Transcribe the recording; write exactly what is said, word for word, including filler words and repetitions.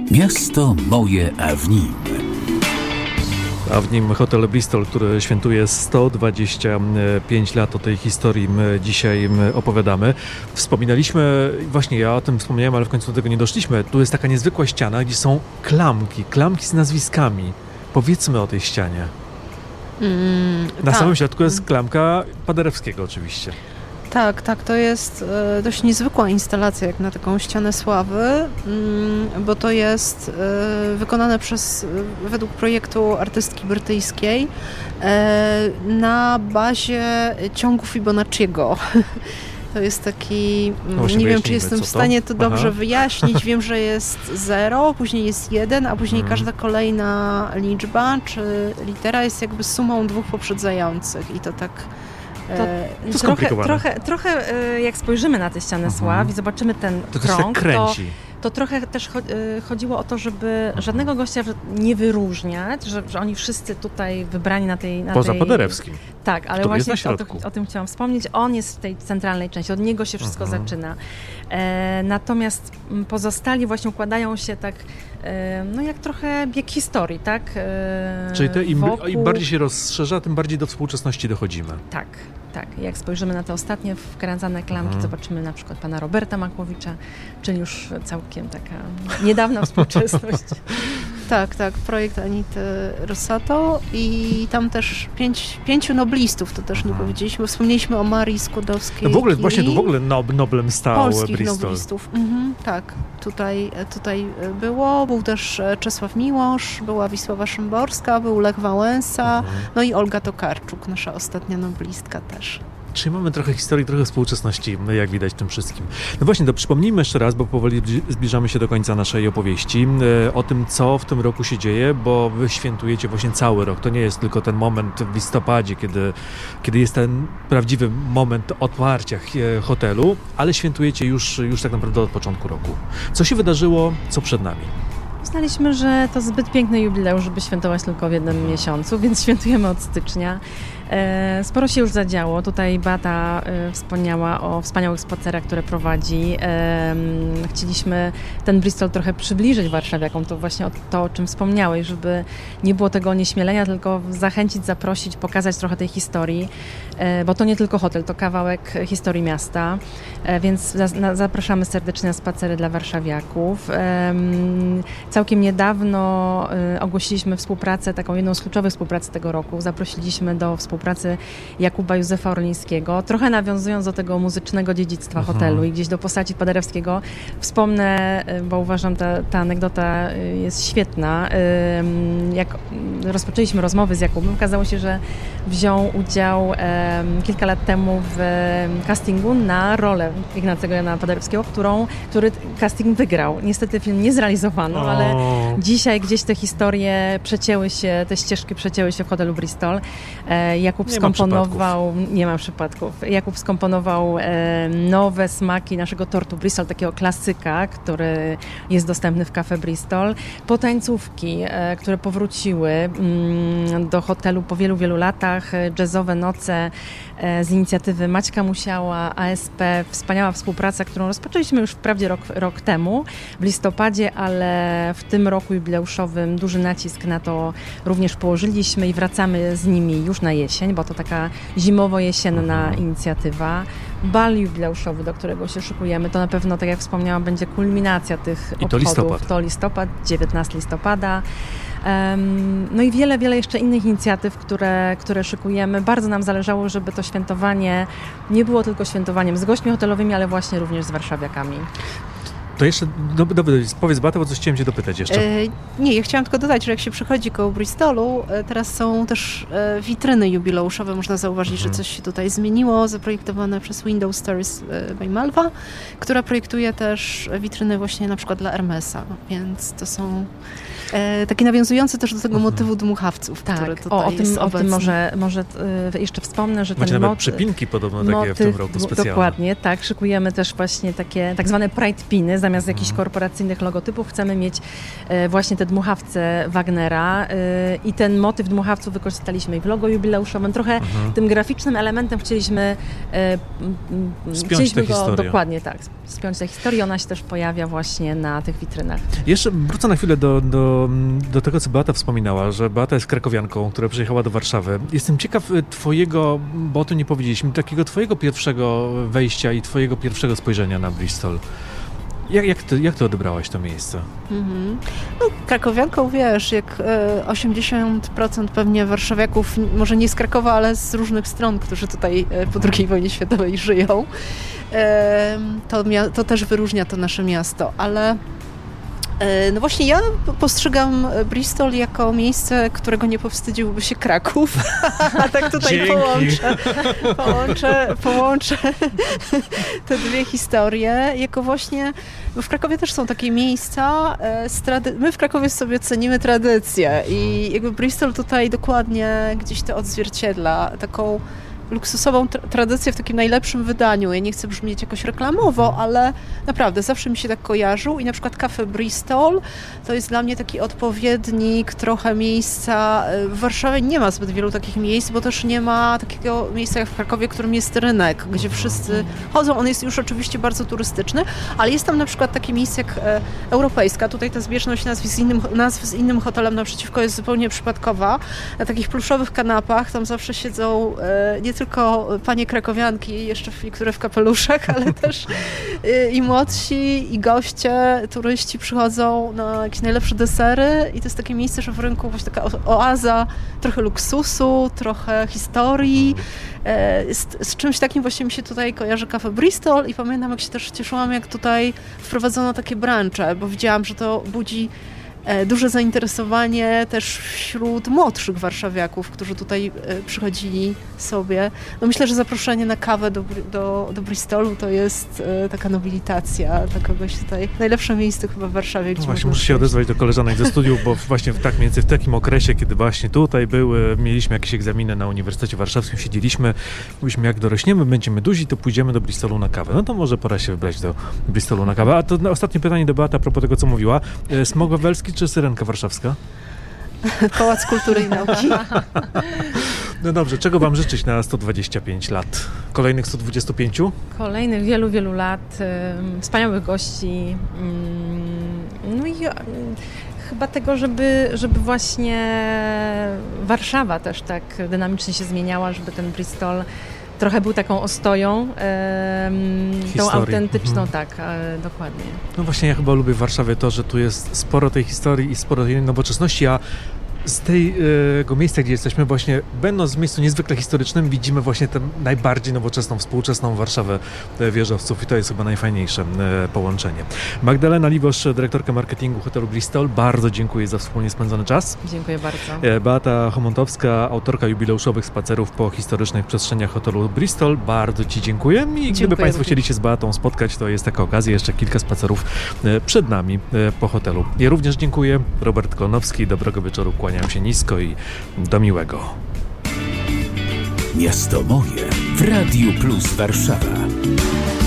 Miasto moje, a w nim. A w nim hotel Bristol, który świętuje sto dwadzieścia pięć lat. O tej historii my dzisiaj opowiadamy. Wspominaliśmy, właśnie ja o tym wspomniałem, ale w końcu do tego nie doszliśmy. Tu jest taka niezwykła ściana, gdzie są klamki, klamki z nazwiskami. Powiedzmy o tej ścianie. Mm, Na tak. samym środku jest klamka Paderewskiego oczywiście. Tak, tak, to jest e, dość niezwykła instalacja jak na taką ścianę sławy, mm, bo to jest e, wykonane przez, e, według projektu artystki brytyjskiej e, na bazie ciągu Fibonacciego. To jest taki, no nie wiem, czy jestem w stanie to, to dobrze Aha. wyjaśnić. Wiem, że jest zero, później jest jeden, a później hmm. każda kolejna liczba czy litera jest jakby sumą dwóch poprzedzających i to tak... To, to trochę, trochę, trochę jak spojrzymy na tę ścianę mhm. sław i zobaczymy ten to krąg, to, to, to trochę też chodziło o to, żeby żadnego gościa nie wyróżniać, że, że oni wszyscy tutaj wybrani na tej... Na Poza tej... Paderewskim. Tak, ale właśnie o, to, o tym chciałam wspomnieć. On jest w tej centralnej części, od niego się wszystko mhm. zaczyna. E, natomiast pozostali właśnie układają się tak, e, no jak trochę bieg historii, tak? E, Czyli te im, wokół... im bardziej się rozszerza, tym bardziej do współczesności dochodzimy. Tak, tak. Jak spojrzymy na te ostatnie wkręcane klamki, mhm. zobaczymy na przykład pana Roberta Makłowicza, czyli już całkiem taka niedawna współczesność. Tak, tak, projekt Anity Rossato i tam też pięć, pięciu noblistów, to też nie powiedzieliśmy, wspomnieliśmy o Marii Skłodowskiej. No w ogóle, właśnie tu w ogóle nob, noblem stał polskich Bristol. noblistów. Mhm, tak, tutaj, tutaj było, był też Czesław Miłosz, była Wisława Szymborska, był Lech Wałęsa, mhm. no i Olga Tokarczuk, nasza ostatnia noblistka też. Czyli mamy trochę historii, trochę współczesności, jak widać w tym wszystkim. No właśnie, to przypomnijmy jeszcze raz, bo powoli zbliżamy się do końca naszej opowieści, o tym, co w tym roku się dzieje, bo wy świętujecie właśnie cały rok. To nie jest tylko ten moment w listopadzie, kiedy, kiedy jest ten prawdziwy moment otwarcia hotelu, ale świętujecie już, już tak naprawdę od początku roku. Co się wydarzyło, co przed nami? Uznaliśmy, że to zbyt piękny jubileusz, żeby świętować tylko w jednym miesiącu, więc świętujemy od stycznia. Sporo się już zadziało. Tutaj Beata wspomniała o wspaniałych spacerach, które prowadzi. Chcieliśmy ten Bristol trochę przybliżyć warszawiakom, to właśnie to, o czym wspomniałeś, żeby nie było tego onieśmielenia, tylko zachęcić, zaprosić, pokazać trochę tej historii, bo to nie tylko hotel, to kawałek historii miasta, więc zapraszamy serdecznie na spacery dla warszawiaków. Całkiem niedawno ogłosiliśmy współpracę, taką jedną z kluczowych współpracy tego roku. Zaprosiliśmy do współpracy Jakuba Józefa Orlińskiego, trochę nawiązując do tego muzycznego dziedzictwa Aha. hotelu i gdzieś do postaci Paderewskiego. Wspomnę, bo uważam, ta, ta anegdota jest świetna. Jak rozpoczęliśmy rozmowy z Jakubem, okazało się, że wziął udział kilka lat temu w castingu na rolę Ignacego Jana Paderewskiego, którą, który casting wygrał. Niestety film nie zrealizowano, o. ale dzisiaj gdzieś te historie przecięły się, te ścieżki przecięły się w hotelu Bristol. Jakub nie skomponował, ma nie ma przypadków, Jakub skomponował e, nowe smaki naszego tortu Bristol, takiego klasyka, który jest dostępny w Cafe Bristol. Potańcówki, e, które powróciły mm, do hotelu po wielu, wielu latach, jazzowe noce e, z inicjatywy Maćka Musiała, A S P, wspaniała współpraca, którą rozpoczęliśmy już wprawdzie rok, rok temu, w listopadzie, ale w tym roku jubileuszowym duży nacisk na to również położyliśmy i wracamy z nimi już na jesień, bo to taka zimowo-jesienna mhm. inicjatywa. Bal jubileuszowy, do którego się szykujemy, to na pewno, tak jak wspomniałam, będzie kulminacja tych I to obchodów. listopad. To listopad, dziewiętnastego listopada. Um, no i wiele, wiele jeszcze innych inicjatyw, które, które szykujemy. Bardzo nam zależało, żeby to świętowanie nie było tylko świętowaniem z gośćmi hotelowymi, ale właśnie również z warszawiakami. To jeszcze, do, do, powiedz Beata, bo coś chciałem cię dopytać jeszcze. E, nie, ja chciałam tylko dodać, że jak się przychodzi koło Bristolu, e, teraz są też e, witryny jubileuszowe, można zauważyć, mhm. że coś się tutaj zmieniło, zaprojektowane przez Windows Stories e, by Malwa, która projektuje też witryny właśnie na przykład dla Hermesa, więc to są E, taki nawiązujący też do tego motywu dmuchawców, Tak, który tutaj o, o, tym, jest o obecny. tym może, może y, jeszcze wspomnę, że Macie ten nawet mot... przypinki podobno takie w tym roku specjalne. Dokładnie, tak. Szykujemy też właśnie takie tak zwane pride piny. Zamiast jakichś Mhm. korporacyjnych logotypów chcemy mieć e, właśnie te dmuchawce Wagnera e, i ten motyw dmuchawców wykorzystaliśmy i w logo jubileuszowym. Trochę Mhm. tym graficznym elementem chcieliśmy e, m, Spiąć chcieliśmy tę go, historię. dokładnie tak, spiąć tę historię. Ona się też pojawia właśnie na tych witrynach. Jeszcze wrócę na chwilę do, do, do tego, co Beata wspominała, że Beata jest krakowianką, która przyjechała do Warszawy. Jestem ciekaw twojego, bo o tym nie powiedzieliśmy, takiego twojego pierwszego wejścia i twojego pierwszego spojrzenia na Bristol. Jak, jak, ty, jak ty odebrałaś to miejsce? Mhm. No, krakowianką, wiesz, jak e, osiemdziesiąt procent pewnie warszawiaków, może nie z Krakowa, ale z różnych stron, którzy tutaj e, po drugiej wojnie światowej żyją, e, to, mia- to też wyróżnia to nasze miasto, ale e, no właśnie ja postrzegam Bristol jako miejsce, którego nie powstydziłby się Kraków, a tak tutaj Dzięki. połączę, połączę, połączę te dwie historie, jako właśnie, bo w Krakowie też są takie miejsca, e, z trady- my w Krakowie sobie cenimy tradycję i jakby Bristol tutaj dokładnie gdzieś to odzwierciedla, taką luksusową tra- tradycję w takim najlepszym wydaniu. Ja nie chcę brzmieć jakoś reklamowo, ale naprawdę zawsze mi się tak kojarzył i na przykład Cafe Bristol to jest dla mnie taki odpowiednik trochę miejsca. W Warszawie nie ma zbyt wielu takich miejsc, bo też nie ma takiego miejsca jak w Krakowie, którym jest rynek, gdzie wszyscy chodzą. On jest już oczywiście bardzo turystyczny, ale jest tam na przykład takie miejsce jak e, Europejska. Tutaj ta zbieżność nazw z innym, nazw z innym hotelem naprzeciwko jest zupełnie przypadkowa. Na takich pluszowych kanapach tam zawsze siedzą e, nie tylko panie krakowianki, jeszcze w, niektóre w kapeluszach, ale też y, i młodsi, i goście, turyści przychodzą na jakieś najlepsze desery i to jest takie miejsce, że w rynku właśnie taka oaza, trochę luksusu, trochę historii. E, z, z czymś takim właśnie mi się tutaj kojarzy Cafe Bristol i pamiętam, jak się też cieszyłam, jak tutaj wprowadzono takie brancze, bo widziałam, że to budzi duże zainteresowanie też wśród młodszych warszawiaków, którzy tutaj przychodzili sobie. No myślę, że zaproszenie na kawę do, do, do Bristolu to jest taka nobilitacja dla kogoś tutaj. Najlepsze miejsce chyba w Warszawie, gdzie No właśnie, można muszę się odezwać do koleżanek ze studiów, bo właśnie w, tak, mniej więcej w takim okresie, kiedy właśnie tutaj były, mieliśmy jakieś egzaminy na Uniwersytecie Warszawskim, siedzieliśmy, mówiliśmy, jak dorośniemy, będziemy duzi, to pójdziemy do Bristolu na kawę. No to może pora się wybrać do Bristolu na kawę. A to ostatnie pytanie do Beaty a propos tego, co mówiła. Smok wawelski czy Syrenka warszawska? Pałac Kultury i Nauki. No dobrze, czego wam życzyć na sto dwadzieścia pięć lat? Kolejnych sto dwadzieścia pięć? Kolejnych wielu, wielu lat, y, wspaniałych gości, y, no i y, chyba tego, żeby, żeby właśnie Warszawa też tak dynamicznie się zmieniała, żeby ten Bristol trochę był taką ostoją, y, tą autentyczną, mhm. tak, y, dokładnie. No właśnie, ja chyba lubię w Warszawie to, że tu jest sporo tej historii i sporo tej nowoczesności, a z tego miejsca, gdzie jesteśmy, właśnie będąc w miejscu niezwykle historycznym, widzimy właśnie tę najbardziej nowoczesną, współczesną Warszawę wieżowców i to jest chyba najfajniejsze połączenie. Magdalena Liwosz, dyrektorka marketingu hotelu Bristol, bardzo dziękuję za wspólnie spędzony czas. Dziękuję bardzo. Beata Homontowska, autorka jubileuszowych spacerów po historycznych przestrzeniach hotelu Bristol, bardzo ci dziękuję i gdyby Dziękuję Państwo również. chcieli się z Beatą spotkać, to jest taka okazja, jeszcze kilka spacerów przed nami po hotelu. Ja również dziękuję. Robert Klonowski, dobrego wieczoru, kłaniam się nisko i do miłego. Miasto moje w Radiu Plus Warszawa.